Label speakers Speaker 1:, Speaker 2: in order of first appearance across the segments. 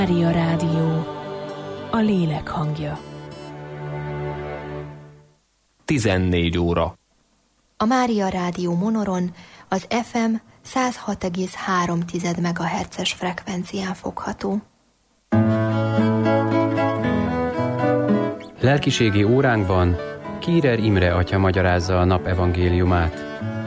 Speaker 1: Mária Rádió, a lélek hangja.
Speaker 2: 14 óra.
Speaker 3: A Mária Rádió Monoron az FM 106,3 MHz-es frekvencián fogható.
Speaker 4: Lelkiségi óránkban Kírer Imre atya magyarázza a nap evangéliumát.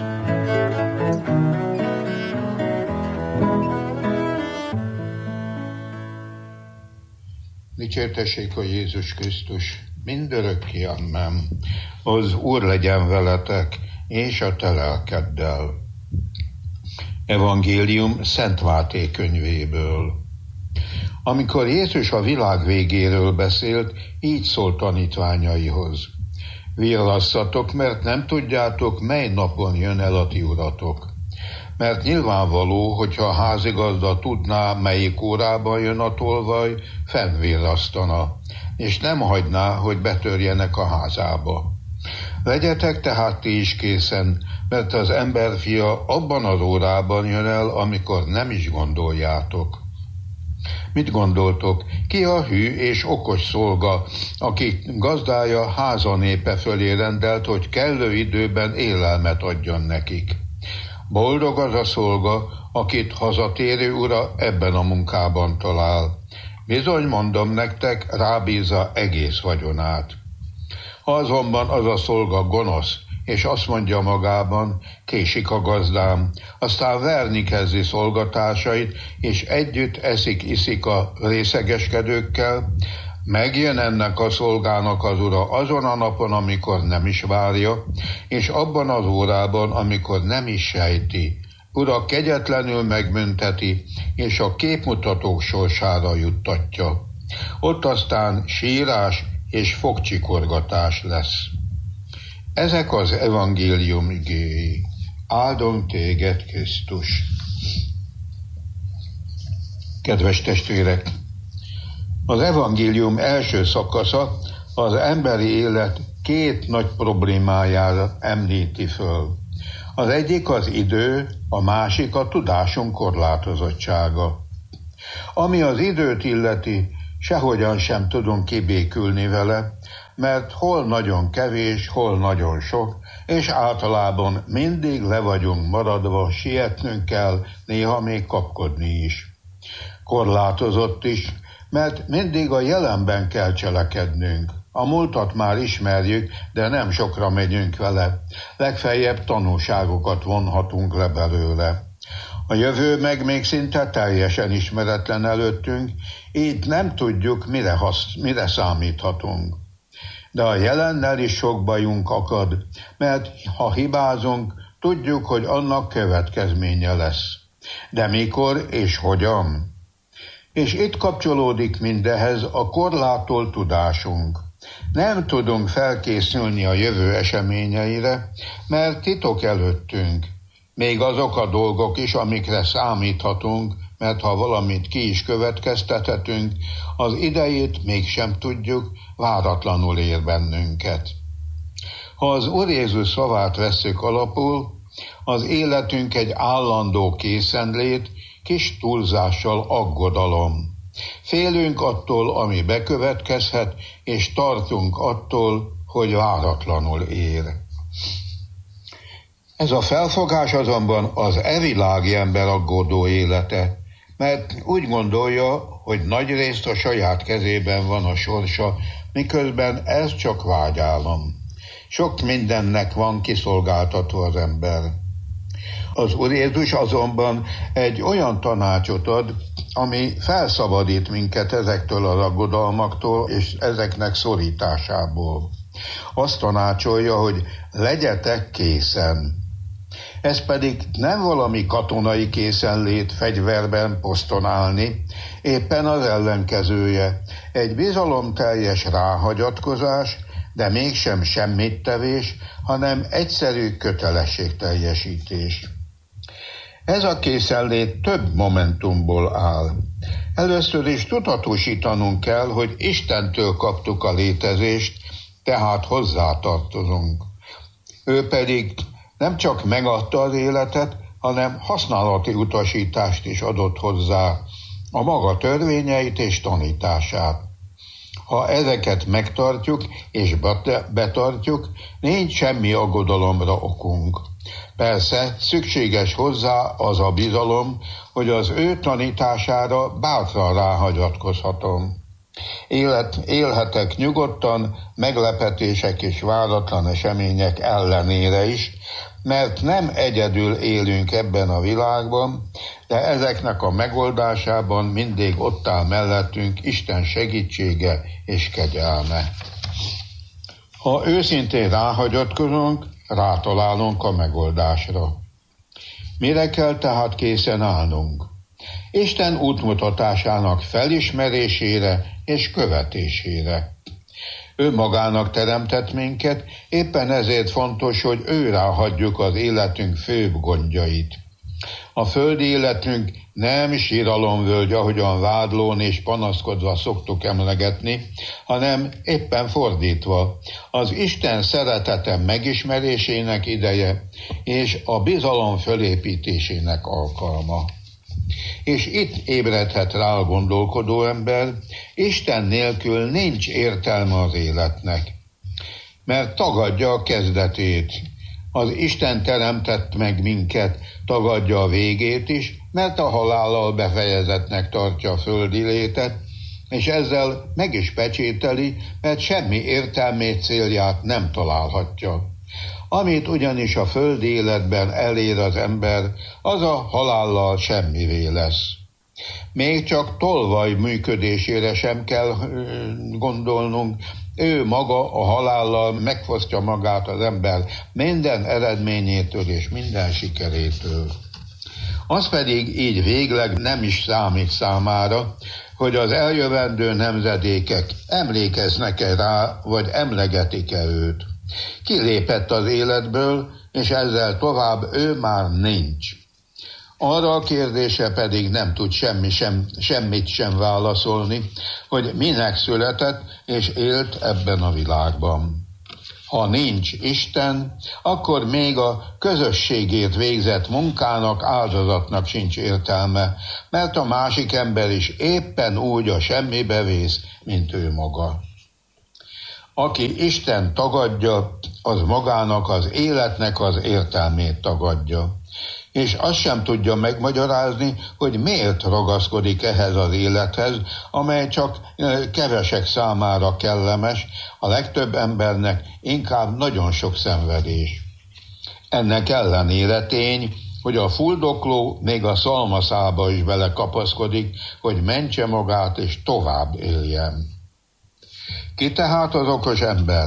Speaker 5: Dicsértessék a Jézus Krisztus, mindörökké amen. Az Úr legyen veletek, és a te lelkeddel. Evangélium Szent Máté könyvéből. Amikor Jézus a világ végéről beszélt, így szólt tanítványaihoz. Villasszatok, mert nem tudjátok, mely napon jön el a ti uratok. Mert nyilvánvaló, hogyha a házigazda tudná, melyik órában jön a tolvaj, fennvirrasztana, és nem hagyná, hogy betörjenek a házába. Legyetek tehát ti is készen, mert az emberfia abban az órában jön el, amikor nem is gondoljátok. Mit gondoltok? Ki a hű és okos szolga, aki gazdája háza népe fölé rendelt, hogy kellő időben élelmet adjon nekik? Boldog az a szolga, akit hazatérő ura ebben a munkában talál. Bizony mondom nektek, rábízza egész vagyonát. Ha azonban az a szolga gonosz, és azt mondja magában, késik a gazdám, aztán verni kezdi szolgatársait, és együtt eszik-iszik a részegeskedőkkel, megjön ennek a szolgának az ura azon a napon, amikor nem is várja, és abban az órában, amikor nem is sejti. Ura kegyetlenül megbünteti, és a képmutatók sorsára juttatja. Ott aztán sírás és fogcsikorgatás lesz. Ezek az evangélium igéi. Áldom téged, Krisztus! Kedves testvérek! Az evangélium első szakasza az emberi élet két nagy problémájára említi föl. Az egyik az idő, a másik a tudásunk korlátozottsága. Ami az időt illeti, sehogyan sem tudunk kibékülni vele, mert hol nagyon kevés, hol nagyon sok, és általában mindig le vagyunk maradva, sietnünk kell, néha még kapkodni is. Korlátozott is, mert mindig a jelenben kell cselekednünk. A múltat már ismerjük, de nem sokra megyünk vele. Legfeljebb tanulságokat vonhatunk le belőle. A jövő meg még szinte teljesen ismeretlen előttünk, így nem tudjuk, mire számíthatunk. De a jelennel is sok bajunk akad, mert ha hibázunk, tudjuk, hogy annak következménye lesz. De mikor és hogyan? És itt kapcsolódik mindehez a korlátolt tudásunk. Nem tudunk felkészülni a jövő eseményeire, mert titok előttünk. Még azok a dolgok is, amikre számíthatunk, mert ha valamit ki is következtethetünk, az idejét mégsem tudjuk, váratlanul ér bennünket. Ha az Úr Jézus szavát vesszük alapul, az életünk egy állandó készenlét, kis túlzással aggodalom. Félünk attól, ami bekövetkezhet, és tartunk attól, hogy váratlanul ér. Ez a felfogás azonban az evilági ember aggódó élete, mert úgy gondolja, hogy nagyrészt a saját kezében van a sorsa, miközben ez csak vágyálom. Sok mindennek van kiszolgáltatva az ember. Az Úr Jézus azonban egy olyan tanácsot ad, ami felszabadít minket ezektől az aggodalmaktól és ezeknek szorításából. Azt tanácsolja, hogy legyetek készen. Ez pedig nem valami katonai készenlét fegyverben poszton állni, éppen az ellenkezője. Egy bizalomteljes ráhagyatkozás, de mégsem semmittevés, hanem egyszerű kötelességteljesítés. Ez a készenlét több momentumból áll. Először is tudatosítanunk kell, hogy Istentől kaptuk a létezést, tehát hozzátartozunk. Ő pedig nem csak megadta az életet, hanem használati utasítást is adott hozzá. a maga törvényeit és tanítását. Ha ezeket megtartjuk és betartjuk, nincs semmi aggodalomra okunk. Persze szükséges hozzá az a bizalom, hogy az ő tanítására bátran ráhagyatkozhatom. Élhetek nyugodtan, meglepetések és váratlan események ellenére is, mert nem egyedül élünk ebben a világban, de ezeknek a megoldásában mindig ott áll mellettünk Isten segítsége és kegyelme. Ha őszintén ráhagyatkozunk, rátalálunk a megoldásra. Mire kell tehát készen állnunk? Isten útmutatásának felismerésére és követésére. Ő magának teremtett minket, éppen ezért fontos, hogy őrá hagyjuk az életünk főbb gondjait. A földi életünk nem síralomvölgy, ahogyan vádlón és panaszkodva szoktuk emlegetni, hanem éppen fordítva, az Isten szeretete megismerésének ideje és a bizalom fölépítésének alkalma. És itt ébredhet rá a gondolkodó ember, Isten nélkül nincs értelme az életnek, mert tagadja a kezdetét. Az Isten teremtett meg minket, tagadja a végét is, mert a halállal befejezettnek tartja a földi létet, és ezzel meg is pecsételi, mert semmi értelmét, célját nem találhatja. Amit ugyanis a földi életben elér az ember, az a halállal semmivé lesz. Még csak tolvaj működésére sem kell gondolnunk, ő maga a halállal megfosztja magát az ember minden eredményétől és minden sikerétől. Az pedig így végleg nem is számít számára, hogy az eljövendő nemzedékek emlékeznek-e rá, vagy emlegetik-e őt. Kilépett az életből, és ezzel tovább ő már nincs. Arra a kérdése pedig nem tud semmit sem válaszolni, hogy minek született és élt ebben a világban. Ha nincs Isten, akkor még a közösségért végzett munkának, áldozatnak sincs értelme, mert a másik ember is éppen úgy a semmibe vész, mint ő maga. Aki Isten tagadja, az magának az életnek az értelmét tagadja. És azt sem tudja megmagyarázni, hogy miért ragaszkodik ehhez az élethez, amely csak kevesek számára kellemes, a legtöbb embernek inkább nagyon sok szenvedés. Ennek ellenére tény, hogy a fuldokló még a szalmaszába is belekapaszkodik, hogy mentse magát és tovább éljen. Ki tehát az okos ember?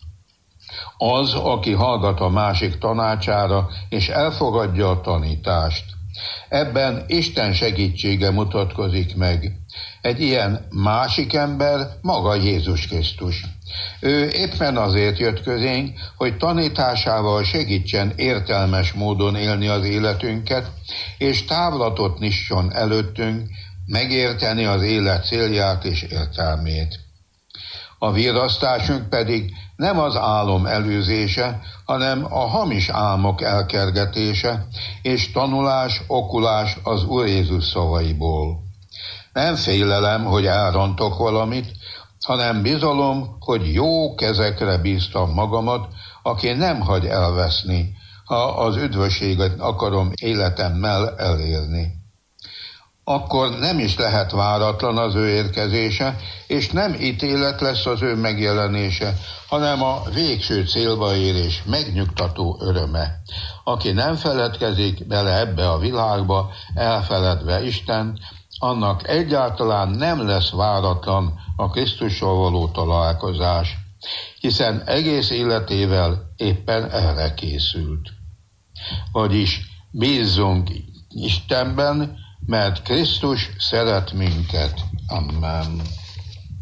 Speaker 5: Az, aki hallgat a másik tanácsára, és elfogadja a tanítást. Ebben Isten segítsége mutatkozik meg. Egy ilyen másik ember maga Jézus Krisztus. Ő éppen azért jött közénk, hogy tanításával segítsen értelmes módon élni az életünket, és távlatot nyisson előttünk, megérteni az élet célját és értelmét. A virrasztásunk pedig nem az álom előzése, hanem a hamis álmok elkergetése és tanulás, okulás az Úr Jézus szavaiból. Nem félelem, hogy elrontok valamit, hanem bizalom, hogy jó kezekre bíztam magamat, aki nem hagy elveszni, ha az üdvösséget akarom életemmel elérni. Akkor nem is lehet váratlan az ő érkezése, és nem ítélet lesz az ő megjelenése, hanem a végső célba érés megnyugtató öröme. Aki nem feledkezik bele ebbe a világba, elfeledve Istent, annak egyáltalán nem lesz váratlan a Krisztussal való találkozás, hiszen egész életével éppen erre készült. Vagyis bízzunk Istenben, mert Krisztus szeret minket. Amen.